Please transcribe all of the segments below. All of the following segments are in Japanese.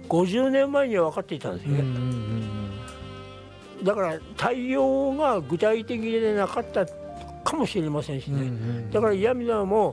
50年前には分かっていたんですね。だから対応が具体的でなかったかもしれませんしね。だから岩見沢も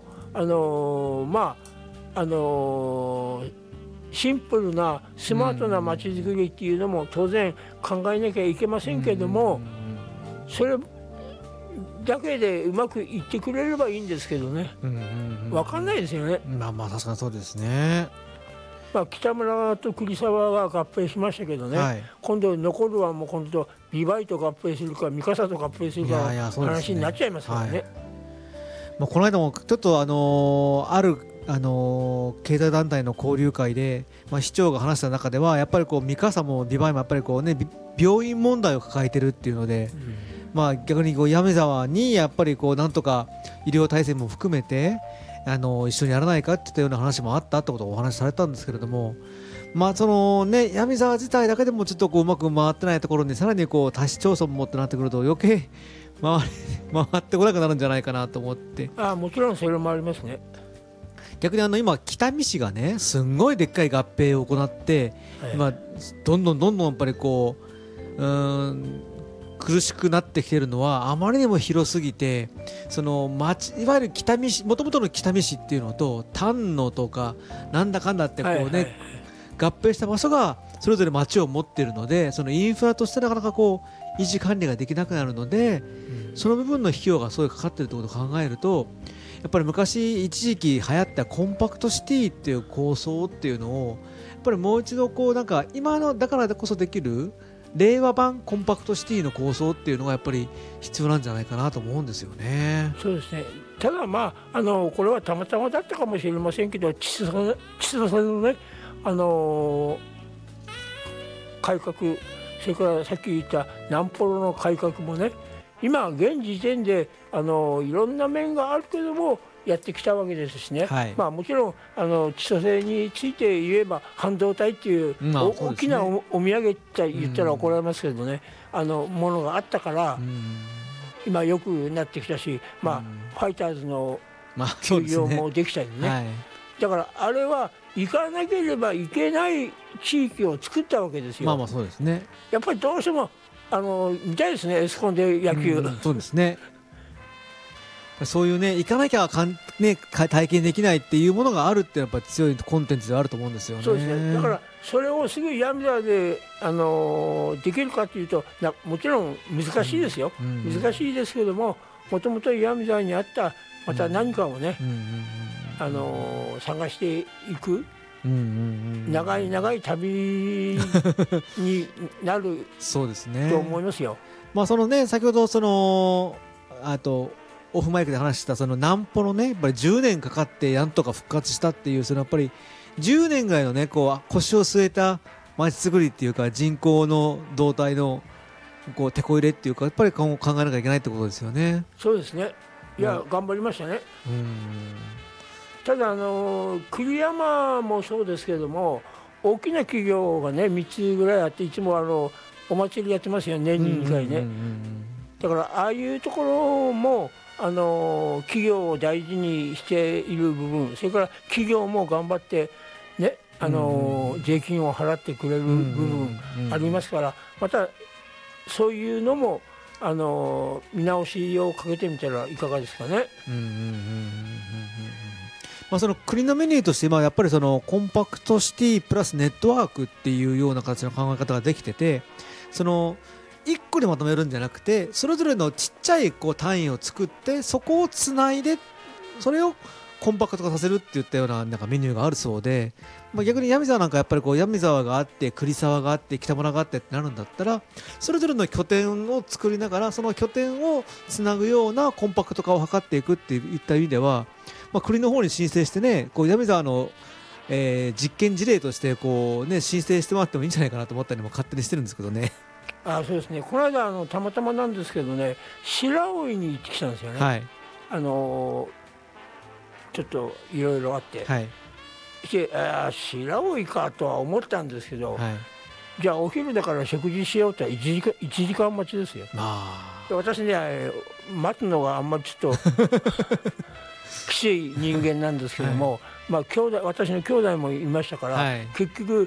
シンプルなスマートな街づくりっていうのも当然考えなきゃいけませんけども、それだけでうまくいってくれればいいんですけどね。分かんないですよね。 まあ確かにそうですね。 北村と栗沢が合併しましたけどね、今度残るはもう今度ビバイと合併するか三笠と合併するかの話になっちゃいますからね。 この間もちょっとある経済団体の交流会で、市長が話した中ではやっぱり三笠もビバイもやっぱり病院問題を抱えてるっていうので、逆に八女沢にやっぱりなんとか医療体制も含めて一緒にやらないかっていったような話もあったってことをお話しされたんですけれども、そのね八女沢自体だけでもちょっとうまく回ってないところにさらに多市町村もってなってくると余計回ってこなくなるんじゃないかなと思って。 もちろんそれもありますね。 逆に今北見市がねすんごいでっかい合併を行って、どんどんやっぱり苦しくなってきているのはあまりにも広すぎて、そのいわゆる北見市、もともとの北見市っていうのと丹野とかなんだかんだって合併した場所がそれぞれ町を持っているので、そのインフラとしてなかなか維持管理ができなくなるので、その部分の費用がすごいかかっているということを考えると、やっぱり昔一時期流行ったコンパクトシティっていう構想っていうのをやっぱりもう一度今のだからこそできる令和版コンパクトシティの構想っていうのがやっぱり必要なんじゃないかなと思うんですよね。 そうですね。ただこれはたまたまだったかもしれませんけど、千歳のね改革、それからさっき言った南幌の改革もね、今現時点でいろんな面があるけどもやってきたわけですしね、もちろん千歳について言えば半導体っていう大きなお土産って言ったら怒られますけどね、ものがあったから今良くなってきたし、ファイターズの球場もできたりね、だからあれは行かなければいけない地域を作ったわけですよ。 そうですね。 やっぱりどうしても見たいですね、エスコンで野球。 そうですね。そういうね行かなきゃ体験できないっていうものがあるってやっぱり強いコンテンツであると思うんですよね。 そうですね。だからそれをすぐ八女沢でできるかというともちろん難しいですよ、難しいですけども、もともと八女沢にあったまた何かをね探していく長い長い旅になるそうですねと思いますよ。 そのね先ほどオフマイクで話したその南穂のねやっぱり10年かかってやんとか復活したっていう、そのやっぱり10年ぐらいのね腰を据えた街づくりっていうか人口の動態の手こ入れっていうかやっぱり考えなきゃいけないってことですよね。 そうですね。いや、頑張りましたね。ただ栗山もそうですけども大きな企業がね3つぐらいあって、いつもお祭りやってますよ、年に2回ね。だからああいうところも企業を大事にしている部分、それから企業も頑張ってね税金を払ってくれる部分ありますから、またそういうのも見直しをかけてみたらいかがですかね。 その国のメニューとしてやっぱりそのコンパクトシティプラスネットワークっていうような形の考え方ができてて、その1個でまとめるんじゃなくてそれぞれのちっちゃい単位を作ってそこをつないでそれをコンパクト化させるっていったようなメニューがあるそうで、逆に八女沢なんかやっぱり八女沢があって栗沢があって北村があってってなるんだったらそれぞれの拠点を作りながらその拠点をつなぐようなコンパクト化を図っていくっていった意味では、国の方に申請してね八女沢の実験事例として申請してもらってもいいんじゃないかなと思ったりも勝手にしてるんですけどね。 そうですね。この間たまたまなんですけどね、白老に行ってきたんですよね。ちょっといろいろあって、白老かとは思ったんですけど、じゃあお昼だから食事しようって1時間待ちですよ。私ね待つのがあんまりちょっときつい人間なんですけども、私の兄弟もいましたから、結局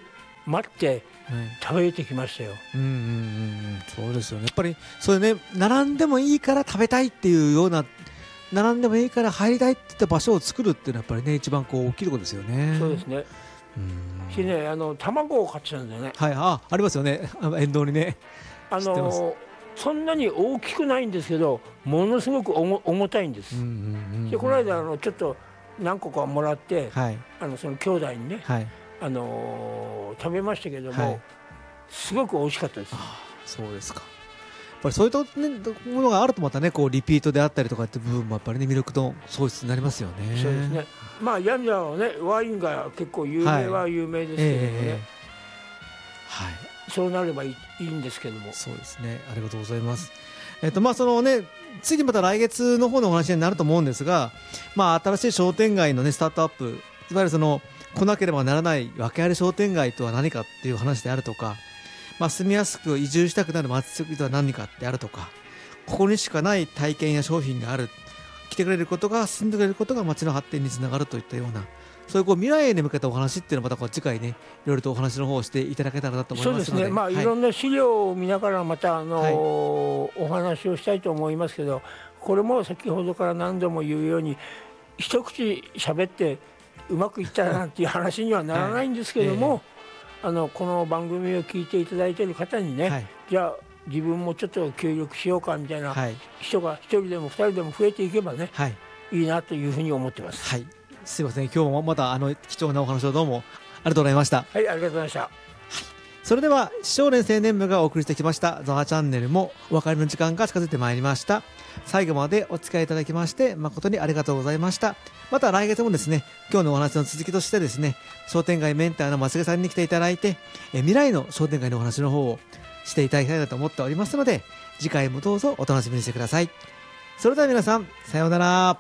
待ってはい食べてきましたよ。 そうですよね。やっぱりそういうね、並んでもいいから食べたいっていうような、並んでもいいから入りたいって言った場所を作るっていうのはやっぱりね、一番こう大きいところですよね。 そうですね。しね、卵を買ってたんだよね。 はい、ありますよね、沿道にね。知ってますそんなに大きくないんですけど、ものすごく重たいんです。でこの間ちょっと何個かもらって、 はい、その兄弟にね、 はい、 食べましたけども、 はい、 すごく美味しかったです。 そうですか。やっぱりそういった、ね、ものがあるとまたね、こうリピートであったりとかって部分もやっぱりね、魅力の創出になりますよね。 そうですね。まあヤンジャはね、ワインが結構有名は有名ですけどもね、 はい、 そうなればいいんですけども。 そうですね。ありがとうございます。まあそのね、次また来月の方のお話になると思うんですが、まあ新しい商店街のねスタートアップ、いわゆるその来なければならない訳あり商店街とは何かっていう話であるとか、まあ住みやすく移住したくなる街づくりとは何かってあるとか、ここにしかない体験や商品がある、来てくれることが、住んでくれることが街の発展につながるといったような、そういうこう未来へ向けたお話っていうのをまたこう次回ね、いろいろとお話の方をしていただけたらなと思いますので、 そうですね。まあ、 はい、 いろんな資料を見ながらまたお話をしたいと思いますけど、これも先ほどから何度も言うように、一口喋ってうまくいったらなんていう話にはならないんですけども、この番組を聞いていただいている方にね、じゃあ自分もちょっと協力しようかみたいな人が一人でも二人でも増えていけばね、いいなというふうに思ってます。 はい、すいません、今日もまた貴重なお話をどうもありがとうございました。 はい、ありがとうございました。 それでは少年青年部がお送りしてきましたザワチャンネルもお別れの時間が近づいてまいりました。最後までお付き合いいただきまして誠にありがとうございました。また来月もですね、今日のお話の続きとしてですね、商店街メンターの松毛さんに来ていただいて未来の商店街のお話の方をしていただきたいなと思っておりますので、次回もどうぞお楽しみにしてください。それでは皆さん、さようなら。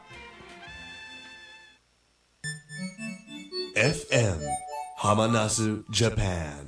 FM Hamanasu Japan